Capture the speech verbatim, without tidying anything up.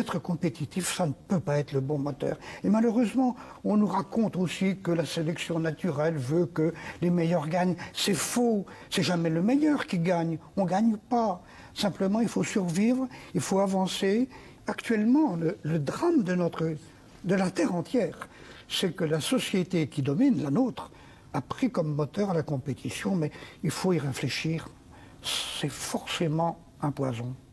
être compétitif, ça ne peut pas être le bon moteur. Et malheureusement, on nous raconte aussi que la sélection naturelle veut que les meilleurs gagnent. C'est faux, c'est jamais le meilleur qui gagne, on ne gagne pas. Simplement, il faut survivre, il faut avancer. Actuellement, le, le drame de, notre, de la Terre entière, c'est que la société qui domine, la nôtre, a pris comme moteur la compétition, mais il faut y réfléchir. C'est forcément un poison.